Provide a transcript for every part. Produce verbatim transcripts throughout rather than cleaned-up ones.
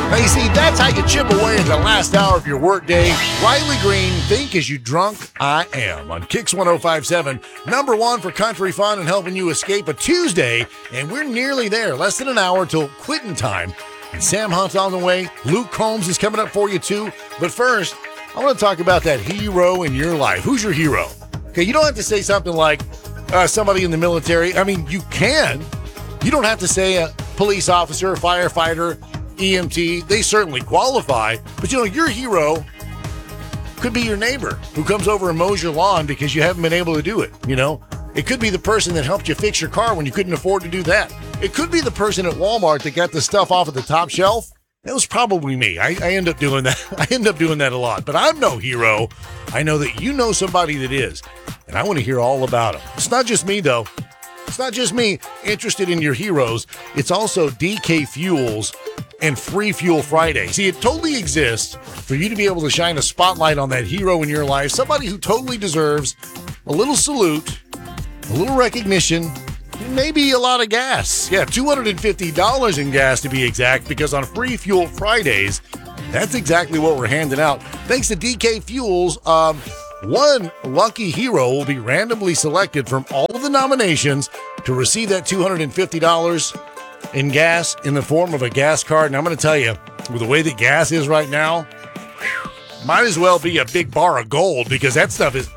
Now, you see, that's how you chip away at the last hour of your workday. Riley Green, think as you drunk, I am. On Kicks one oh five seven, number one for country fun and helping you escape a Tuesday. And we're nearly there, less than an hour till quitting time. And Sam Hunt's on the way. Luke Combs is coming up for you, too. But first, I want to talk about that hero in your life. Who's your hero? Okay, you don't have to say something like uh, somebody in the military. I mean, you can. You don't have to say a police officer, firefighter, E M T. They certainly qualify. But, you know, your hero could be your neighbor who comes over and mows your lawn because you haven't been able to do it, you know? It could be the person that helped you fix your car when you couldn't afford to do that. It could be the person at Walmart that got the stuff off of the top shelf. That was probably me. I, I end up doing that. I end up doing that a lot. But I'm no hero. I know that you know somebody that is, and I want to hear all about them. It's not just me, though. It's not just me interested in your heroes. It's also D K Fuels and Free Fuel Friday. See, it totally exists for you to be able to shine a spotlight on that hero in your life, somebody who totally deserves a little salute, a little recognition, maybe a lot of gas. Yeah, two hundred fifty dollars in gas to be exact, because on Free Fuel Fridays, that's exactly what we're handing out. Thanks to D K Fuels, um, one lucky hero will be randomly selected from all of the nominations to receive that two hundred fifty dollars in gas in the form of a gas card. And I'm going to tell you, with the way that gas is right now, whew, might as well be a big bar of gold, because that stuff is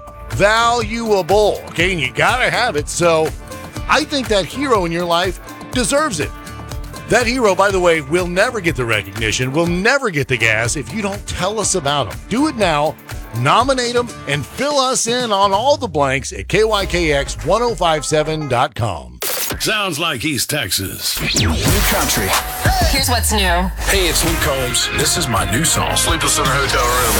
valuable, okay? And you got to have it. So I think that hero in your life deserves it. That hero, by the way, will never get the recognition, will never get the gas if you don't tell us about them. Do it now. Nominate them and fill us in on all the blanks at K Y K X ten fifty-seven dot com. Sounds like East Texas. New country. Here's what's new. Hey, it's Luke Combs. This is my new song, Sleepless in a Hotel Room.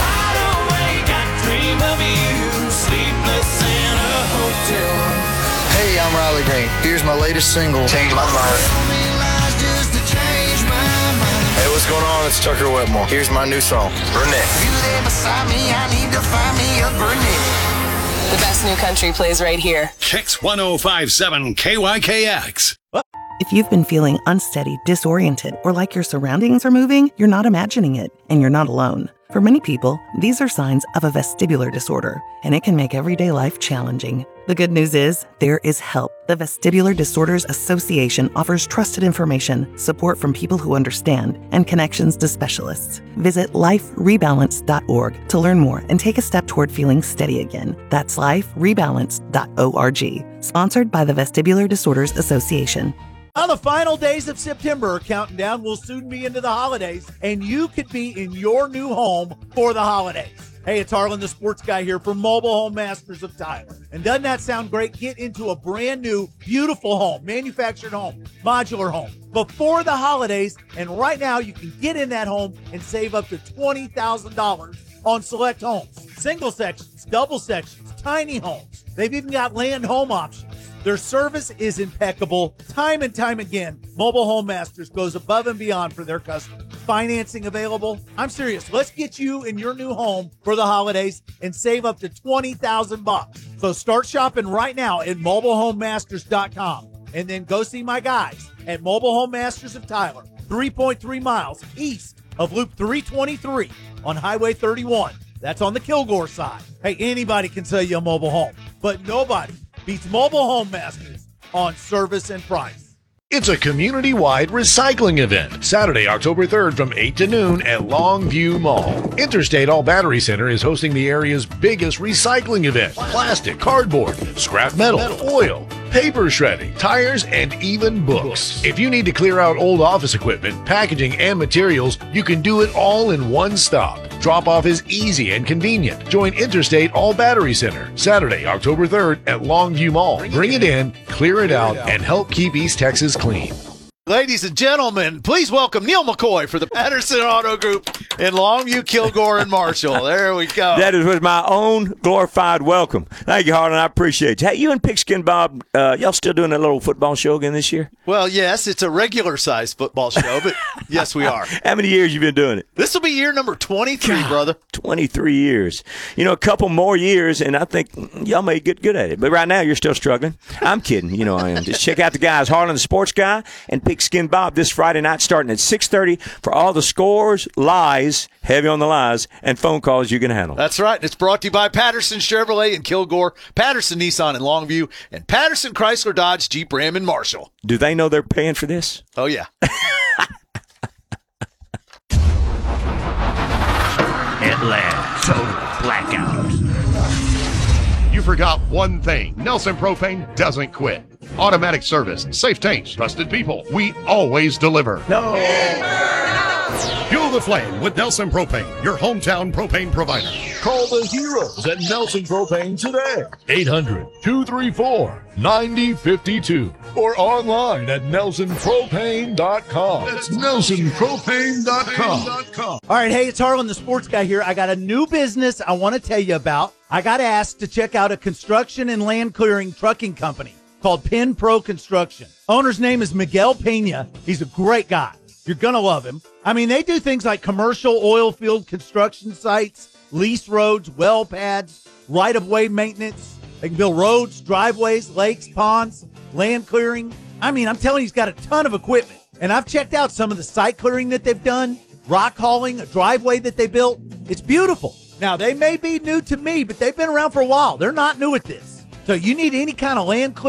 Hey, I'm Riley Green. Here's my latest single, Change My Mind. Hey, what's going on? It's Tucker Wetmore. Here's my new song, Burnett. The best new country plays right here. Kicks ten fifty-seven K Y K X. If you've been feeling unsteady, disoriented, or like your surroundings are moving, you're not imagining it, and you're not alone. For many people, these are signs of a vestibular disorder, and it can make everyday life challenging. The good news is, there is help. The Vestibular Disorders Association offers trusted information, support from people who understand, and connections to specialists. Visit life rebalance dot org to learn more and take a step toward feeling steady again. That's life rebalance dot org. Sponsored by the Vestibular Disorders Association. Now the final days of September are counting down. We'll soon be into the holidays, and you could be in your new home for the holidays. Hey, it's Harlan, the sports guy here from Mobile Home Masters of Tyler. And doesn't that sound great? Get into a brand new, beautiful home, manufactured home, modular home, before the holidays. And right now, you can get in that home and save up to twenty thousand dollars on select homes. Single sections, double sections, tiny homes. They've even got land home options. Their service is impeccable. Time and time again, Mobile Home Masters goes above and beyond for their customers. Financing available. I'm serious. Let's get you in your new home for the holidays and save up to twenty thousand bucks. So start shopping right now at mobile home masters dot com, and then go see my guys at Mobile Home Masters of Tyler, three point three miles east of Loop three twenty-three on Highway thirty-one. That's on the Kilgore side. Hey, anybody can sell you a mobile home, but nobody beats Mobile Home Masters on service and price. It's a community-wide recycling event, Saturday, October third from eight to noon at Longview Mall. Interstate All Battery Center is hosting the area's biggest recycling event. Plastic, cardboard, scrap metal, oil, paper shredding, tires, and even books. If you need to clear out old office equipment, packaging, and materials, you can do it all in one stop. Drop-off is easy and convenient. Join Interstate All Battery Center, Saturday, October third at Longview Mall. Bring it in, clear it out, and help keep East Texas clean. Ladies and gentlemen, please welcome Neil McCoy for the Patterson Auto Group in Longview, Kilgore, and Marshall. There we go. That is with my own glorified welcome. Thank you, Harlan. I appreciate you. Hey, you and Pigskin Bob, uh, y'all still doing that little football show again this year? Well, yes, it's a regular-sized football show, but yes, we are. How many years you been doing it? This will be year number twenty-three, God, brother. twenty-three years. You know, a couple more years, and I think y'all may get good at it. But right now, you're still struggling. I'm kidding. You know I am. Just check out the guys, Harlan, the sports guy, and Pigskin Pigskin Bob this Friday night starting at six thirty for all the scores, lies, heavy on the lies, and phone calls you can handle. That's right. It's brought to you by Patterson Chevrolet in Kilgore, Patterson Nissan in Longview, and Patterson Chrysler Dodge Jeep Ram in Marshall. Do they know they're paying for this? Oh, yeah. At last, total blackout. You forgot one thing. Nelson Propane doesn't quit. Automatic service, safe tanks, trusted people. We always deliver. No. Fuel the flame with Nelson Propane, your hometown propane provider. Call the heroes at Nelson Propane today. eight hundred, two three four, nine zero five two or online at nelson propane dot com. That's nelson propane dot com. All right, hey, it's Harlan, the sports guy here. I got a new business I want to tell you about. I got asked to check out a construction and land clearing trucking company called Penn Pro Construction. Owner's name is Miguel Pena. He's a great guy. You're going to love him. I mean, they do things like commercial oil field construction sites, lease roads, well pads, right-of-way maintenance. They can build roads, driveways, lakes, ponds, land clearing. I mean, I'm telling you, he's got a ton of equipment. And I've checked out some of the site clearing that they've done, rock hauling, a driveway that they built. It's beautiful. Now, they may be new to me, but they've been around for a while. They're not new at this. So you need any kind of land clearing